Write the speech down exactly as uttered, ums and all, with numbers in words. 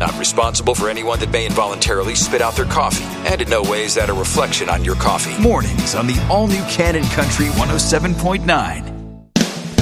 Not responsible for anyone that may involuntarily spit out their coffee. And in no way is that a reflection on your coffee. Mornings on the all-new Cannon Country one oh seven point nine.